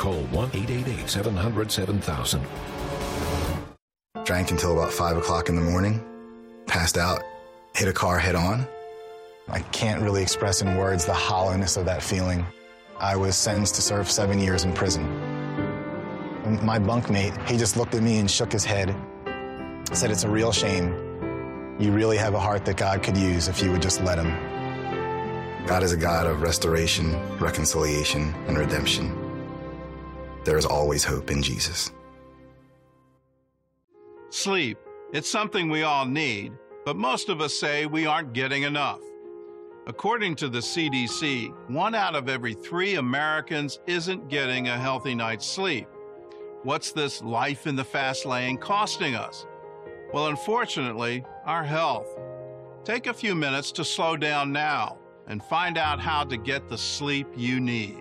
Call 1-888-700-7000. Drank until about 5 o'clock in the morning, passed out, hit a car head on. I can't really express in words the hollowness of that feeling. I was sentenced to serve 7 years in prison. And my bunkmate, he just looked at me and shook his head, said, "It's a real shame. You really have a heart that God could use if you would just let him." God is a God of restoration, reconciliation, and redemption. There is always hope in Jesus. Sleep. It's something we all need, but most of us say we aren't getting enough. According to the CDC, 1 out of every 3 Americans isn't getting a healthy night's sleep. What's this life in the fast lane costing us? Well, unfortunately, our health. Take a few minutes to slow down now and find out how to get the sleep you need.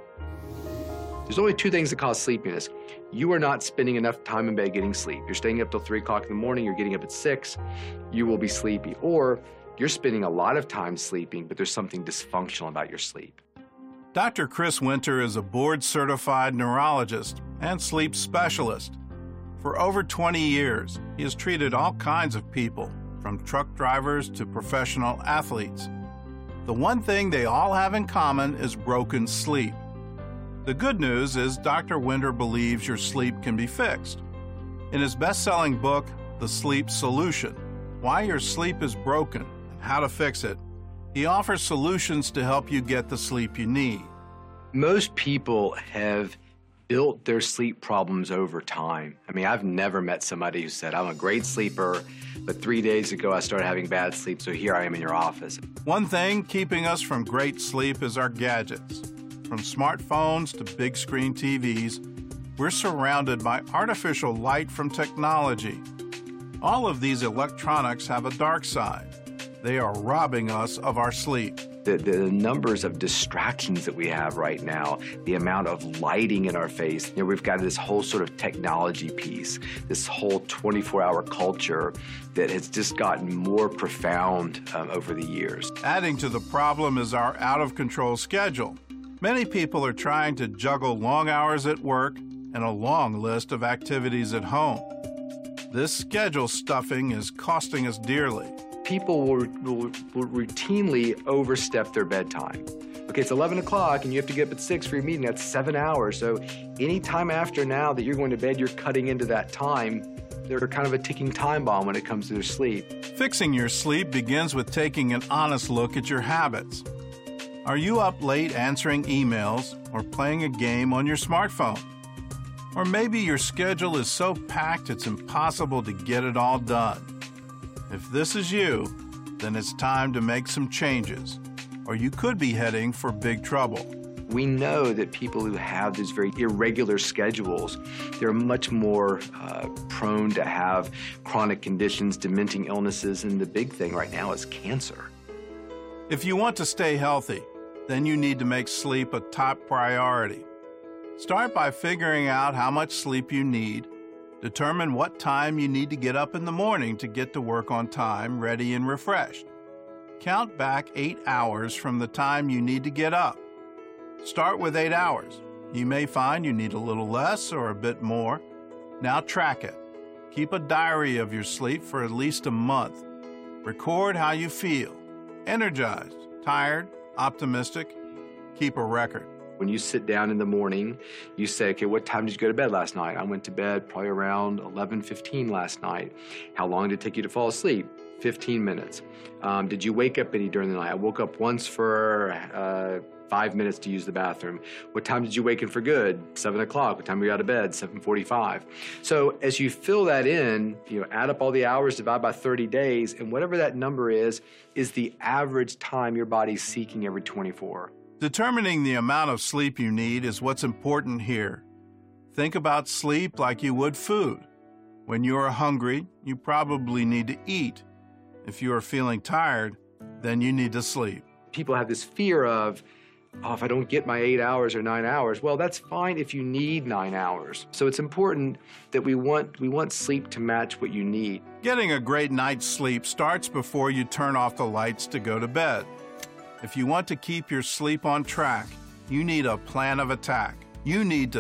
There's only 2 things that cause sleepiness. You are not spending enough time in bed getting sleep. You're staying up till 3 o'clock in the morning, you're getting up at 6, you will be sleepy. Or you're spending a lot of time sleeping, but there's something dysfunctional about your sleep. Dr. Chris Winter is a board-certified neurologist and sleep specialist. For over 20 years, he has treated all kinds of people, from truck drivers to professional athletes. The one thing they all have in common is broken sleep. The good news is Dr. Winter believes your sleep can be fixed. In his best-selling book, The Sleep Solution, Why Your Sleep is Broken and How to Fix It, he offers solutions to help you get the sleep you need. Most people have built their sleep problems over time. I mean, I've never met somebody who said, "I'm a great sleeper, but 3 days ago I started having bad sleep, so here I am in your office." One thing keeping us from great sleep is our gadgets. From smartphones to big screen TVs, we're surrounded by artificial light from technology. All of these electronics have a dark side. They are robbing us of our sleep. The numbers of distractions that we have right now, the amount of lighting in our face, we've got this whole sort of technology piece, this whole 24-hour culture that has just gotten more profound over the years. Adding to the problem is our out-of-control schedule. Many people are trying to juggle long hours at work and a long list of activities at home. This schedule stuffing is costing us dearly. People will routinely overstep their bedtime. Okay, it's 11 o'clock and you have to get up at 6 for your meeting. That's 7 hours. So any time after now that you're going to bed, you're cutting into that time. They're kind of a ticking time bomb when it comes to their sleep. Fixing your sleep begins with taking an honest look at your habits. Are you up late answering emails or playing a game on your smartphone? Or maybe your schedule is so packed it's impossible to get it all done. If this is you, then it's time to make some changes, or you could be heading for big trouble. We know that people who have these very irregular schedules, they're much more prone to have chronic conditions, dementing illnesses, and the big thing right now is cancer. If you want to stay healthy, then you need to make sleep a top priority. Start by figuring out how much sleep you need. Determine what time you need to get up in the morning to get to work on time, ready and refreshed. Count back 8 hours from the time you need to get up. Start with 8 hours. You may find you need a little less or a bit more. Now track it. Keep a diary of your sleep for at least a month. Record how you feel. Energized, tired, optimistic. Keep a record. When you sit down in the morning, you say, okay, what time did you go to bed last night? I went to bed probably around 11:15 last night. How long did it take you to fall asleep? 15 minutes. Did you wake up any during the night? I woke up once for 5 minutes to use the bathroom. What time did you wake in for good? 7 o'clock. What time were you out of bed? 7:45. So as you fill that in, add up all the hours, divide by 30 days, and whatever that number is the average time your body's seeking every 24. Determining the amount of sleep you need is what's important here. Think about sleep like you would food. When you are hungry, you probably need to eat. If you are feeling tired, then you need to sleep. People have this fear of, if I don't get my 8 hours or 9 hours, well, that's fine if you need 9 hours. So it's important that we want sleep to match what you need. Getting a great night's sleep starts before you turn off the lights to go to bed. If you want to keep your sleep on track, you need a plan of attack. You need to